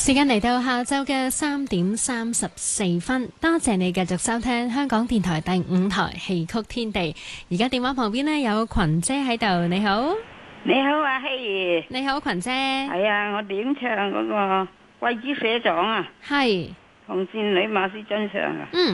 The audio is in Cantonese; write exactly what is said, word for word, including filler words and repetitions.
時間嚟到下晝嘅三點三十四分，多謝你繼續收聽香港電台第五台戲曲天地。而家電話旁邊呢，有群姐喺度，你好， 你好啊，希兒， 你好群姐， 係啊，我點唱嗰個桂枝社長啊， 係紅線女馬師真相啊， 嗯。